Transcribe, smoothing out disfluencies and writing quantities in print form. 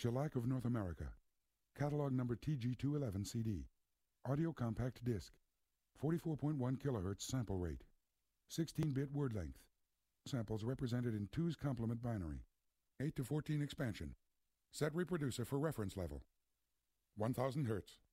Shellac of North America. Catalog number TG211 CD. Audio compact disc. 44.1 kHz sample rate. 16-bit word length. Samples represented in 2's complement binary. 8 to 14 expansion. Set reproducer for reference level. 1000 Hz.